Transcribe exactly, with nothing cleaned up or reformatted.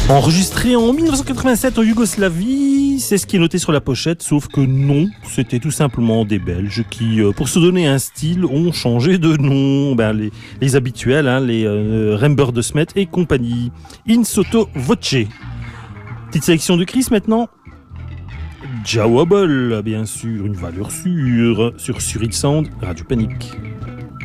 Enregistré en mille neuf cent quatre-vingt-sept en Yougoslavie, c'est ce qui est noté sur la pochette, sauf que non, c'était tout simplement des Belges qui, pour se donner un style, ont changé de nom. Ben, les, les habituels, hein, les euh, Rember de Smet et compagnie. In sotto voce. Petite sélection de Chris maintenant. Jawabol, bien sûr, une valeur sûre, sur Suril Sound, Radio Panique.